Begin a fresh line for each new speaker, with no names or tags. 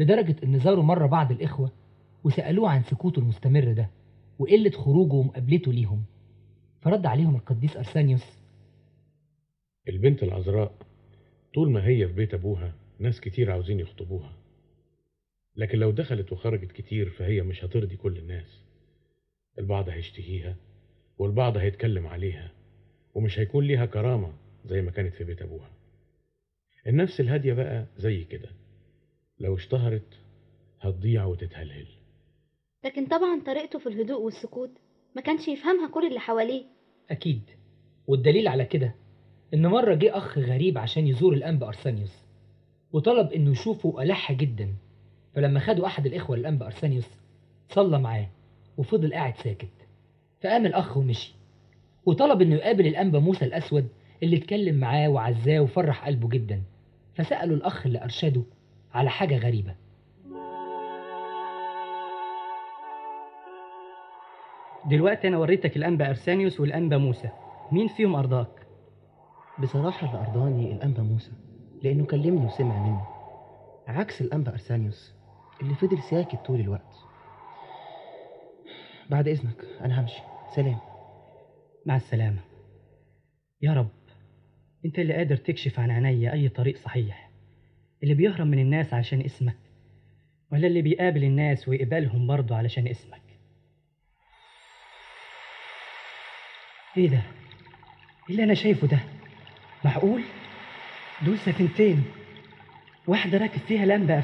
لدرجة إن زاروا مرة بعض الإخوة وسألوه عن سكوته المستمر ده وقلة خروجه ومقابلته ليهم، فرد عليهم القديس أرسانيوس:
البنت العذراء طول ما هي في بيت أبوها ناس كتير عاوزين يخطبوها، لكن لو دخلت وخرجت كتير فهي مش هترضي كل الناس. البعض هيشتهيها والبعض هيتكلم عليها، ومش هيكون ليها كرامة زي ما كانت في بيت أبوها. النفس الهادية بقى زي كده لو اشتهرت هتضيع وتتهلهل.
لكن طبعا طريقته في الهدوء والسكوت ما كانش يفهمها كل اللي حواليه.
أكيد، والدليل على كده إن مرة جه أخ غريب عشان يزور الأنبا أرسانيوس وطلب إنه يشوفه ألح جدا، فلما خدوا أحد الإخوة للأنبا أرسانيوس صلى معاه وفضل قاعد ساكت، فقام الأخ ومشي وطلب إنه يقابل الأنبا موسى الأسود اللي اتكلم معاه وعزاه وفرح قلبه جدا. فسألوا الأخ اللي أرشده على حاجة غريبة.
دلوقتي أنا وريتك الأنبا أرسانيوس والأنبا موسى، مين فيهم أرضاك؟
بصراحة اللي أرضاني الأنبا موسى، لأنه كلمني وسمع مني، عكس الأنبا أرسانيوس اللي فضل ساكت طول الوقت. بعد إذنك أنا همشي، سلام.
مع السلامة. يا رب أنت اللي قادر تكشف عن عينيا أي طريق صحيح، اللي بيهرب من الناس عشان اسمك ولا اللي بيقابل الناس ويقبلهم برضه علشان اسمك. ايه ده؟ إيه اللي انا شايفه ده؟ معقول؟ دول سفينتين، واحدة راكب فيها لمبة